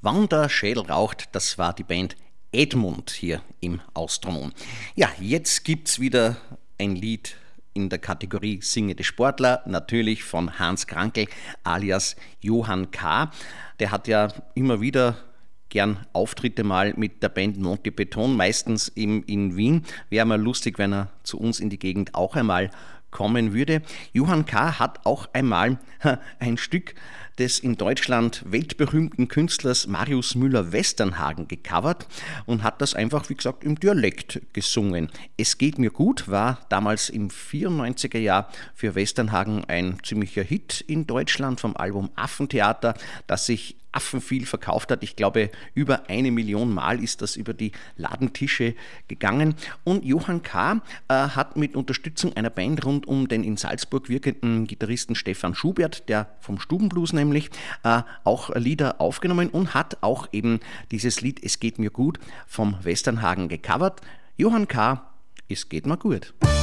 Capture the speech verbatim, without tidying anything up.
Wann der Schädel raucht, das war die Band Edmund hier im Austronon. Ja, jetzt gibt's wieder ein Lied in der Kategorie Singende Sportler, natürlich von Hans Krankl alias Johann K. Der hat ja immer wieder gern Auftritte mal mit der Band Monty Beton, meistens in, in Wien. Wäre mal lustig, wenn er zu uns in die Gegend auch einmal kommen würde. Johann K. hat auch einmal ein Stück des in Deutschland weltberühmten Künstlers Marius Müller-Westernhagen gecovert und hat das einfach, wie gesagt, im Dialekt gesungen. Es geht mir gut war damals im vierundneunziger Jahr für Westernhagen ein ziemlicher Hit in Deutschland vom Album Affentheater, das sich affenviel verkauft hat. Ich glaube, über eine Million Mal ist das über die Ladentische gegangen. Und Johann K. Äh, hat mit Unterstützung einer Band rund um den in Salzburg wirkenden Gitarristen Stefan Schubert, der vom Stubenblues nämlich, äh, auch Lieder aufgenommen und hat auch eben dieses Lied Es geht mir gut vom Westernhagen gecovert. Johann K. Es geht mir gut.